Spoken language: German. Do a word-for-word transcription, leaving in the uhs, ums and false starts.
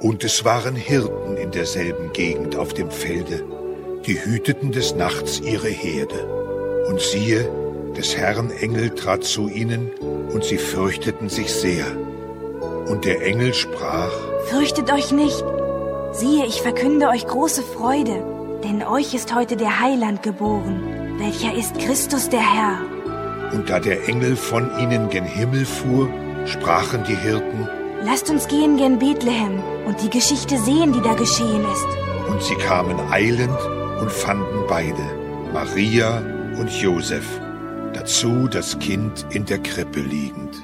Und es waren Hirten in derselben Gegend auf dem Felde, die hüteten des Nachts ihre Herde. Und siehe, des Herrn Engel trat zu ihnen, und sie fürchteten sich sehr. Und der Engel sprach: Fürchtet euch nicht. Siehe, ich verkünde euch große Freude, denn euch ist heute der Heiland geboren, welcher ist Christus der Herr. Und da der Engel von ihnen gen Himmel fuhr, sprachen die Hirten: Lasst uns gehen gen Bethlehem und die Geschichte sehen, die da geschehen ist. Und sie kamen eilend und fanden beide, Maria und Josef, dazu das Kind in der Krippe liegend.